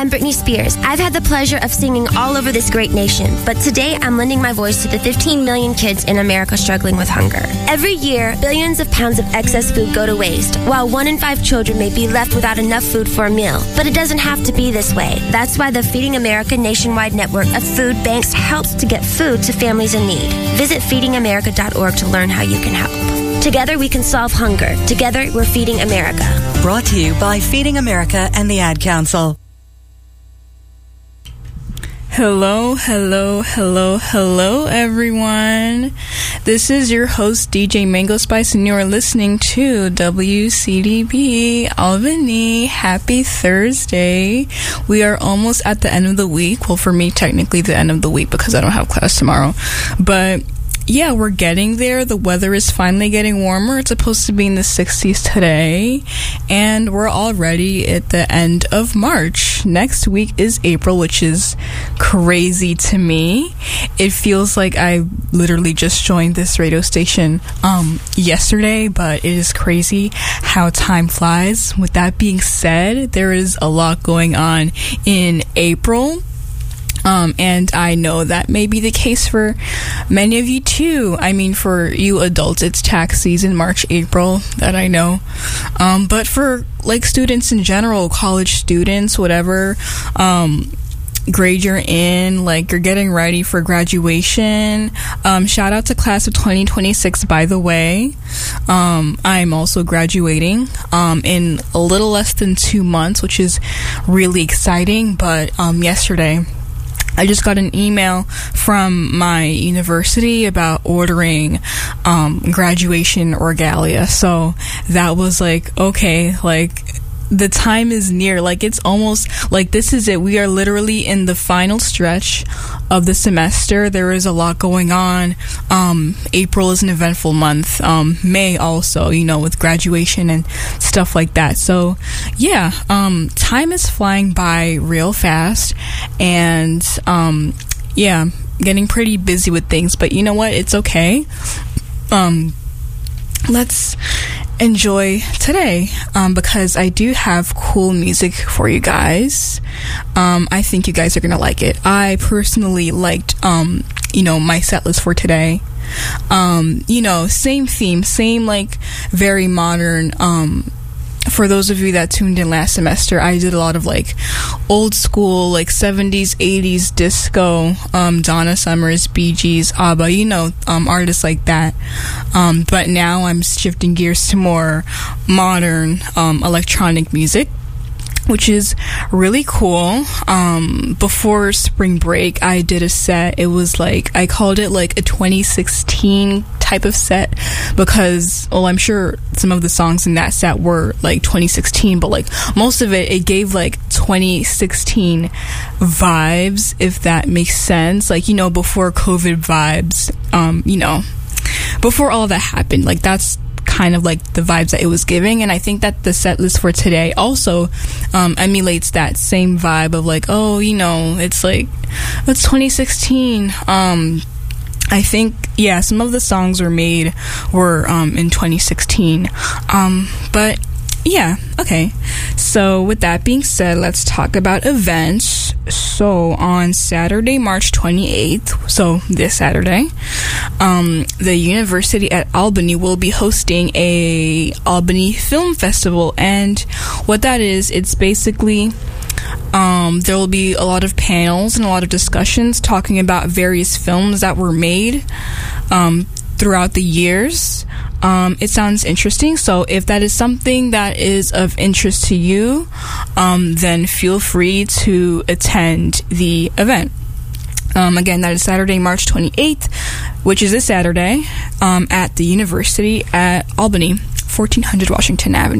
I'm Britney Spears. I've had the pleasure of singing all over this great nation, but today I'm lending my voice to the 15 million kids in America struggling with hunger. Every year, billions of pounds of excess food go to waste, while 1 in 5 children may be left without enough food for a meal. But it doesn't have to be this way. That's why the Feeding America nationwide network of food banks helps to get food to families in need. Visit feedingamerica.org to learn how you can help. Together we can solve hunger. Together we're Feeding America. Brought to you by Feeding America and the Ad Council. Hello, everyone. This is your host, DJ Mango Spice, and you're listening to WCDB Albany. Happy Thursday. We are almost at the end of the week. Well, for me, technically the end of the week because I don't have class tomorrow. But yeah, we're getting there. The weather is finally getting warmer. It's supposed to be in the 60s today. And we're already at the end of March. Next week is April, which is crazy to me. It feels like I literally just joined this radio station yesterday, but it is crazy how time flies. With that being said, there is a lot going on in April. And I know that may be the case for many of you too. I mean, for you adults, it's tax season, March, April, that I know. But for like students in general, college students, whatever, grade you're in, like you're getting ready for graduation. Shout out to class of 2026, by the way. I'm also graduating in a little less than 2 months, which is really exciting. But yesterday I just got an email from my university about ordering graduation regalia. So that was like, okay, like the time is near. Like it's almost like this is it. We are literally in the final stretch of the semester. There is a lot going on. April is an eventful month. May also, you know, with graduation and stuff like that. So yeah, time is flying by real fast, and yeah, getting pretty busy with things, but you know what? It's okay. Let's enjoy today, because I do have cool music for you guys. I think you guys are gonna like it. I personally liked, you know, my set list for today. You know, same theme, same like very modern. For those of you that tuned in last semester, I did a lot of like old school, like 70s, 80s disco, Donna Summers, Bee Gees, ABBA, you know, artists like that. But now I'm shifting gears to more modern electronic music, which is really cool. Before spring break, I did a set. It was like, I called it like a 2016 type of set because, well, I'm sure some of the songs in that set were like 2016, but like most of it gave like 2016 vibes, if that makes sense. Like, you know, before COVID vibes, you know, before all that happened, like that's kind of like the vibes that it was giving. And I think that the set list for today also emulates that same vibe of like, oh, you know, it's like, it's 2016. I think, yeah, some of the songs were in 2016. But yeah, okay. So with that being said, let's talk about events. So on Saturday, March 28th, so this Saturday, the University at Albany will be hosting a Albany Film Festival. And what that is, it's basically there will be a lot of panels and a lot of discussions talking about various films that were made throughout the years. It sounds interesting, so if that is something that is of interest to you, then feel free to attend the event. Again, that is Saturday, March 28th, which is this Saturday, at the University at Albany, 1400 Washington Avenue.